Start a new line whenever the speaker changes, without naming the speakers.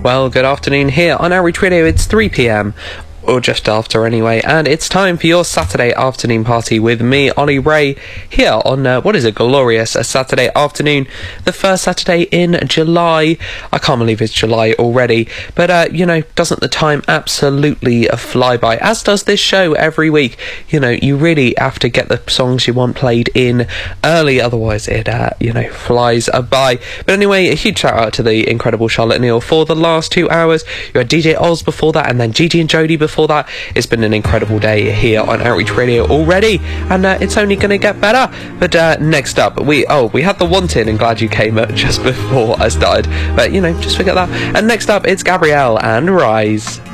Well, good afternoon here on Outreach Radio. It's 3 p.m. or just after anyway, and it's time for your Saturday afternoon party with me, Ollie Ray, here on what is a glorious Saturday afternoon, the first Saturday in July. I can't believe it's July already, but doesn't the time absolutely fly by, as does this show every week. You really have to get the songs you want played in early, otherwise it flies by. But anyway, a huge shout out to the incredible Charlotte Neal for the last 2 hours. You had DJ Oz before that, and then Gigi and Jody before that. It's been an incredible day here on Outreach Radio already, and it's only going to get better. But next up, we had The Wanted, and glad you came just before I started, but just forget that. And next up, it's Gabrielle and Rise.